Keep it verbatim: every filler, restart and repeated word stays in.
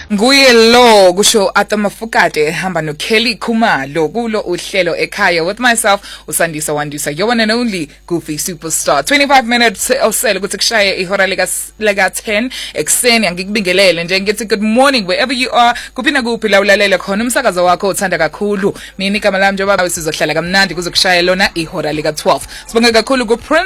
Nguye lo kusho Atamafukade ehamba no Kelly Khumalo kulo uhlelo ekhaya with myself uSandisa Wandisa, your one and only goofy superstar. twenty-five minutes osele ukuthi kushaye ihora lika lika ten ekseni angikubingelele nje ngithi good morning wherever you are, kuphina kuphi la ulalela khona umsakazo wakho uthanda kakhulu. Mina igama lami njengoba sizohlala kamnandi kuze kushaye lona ihora lika twelve. Sibonge kakhulu ku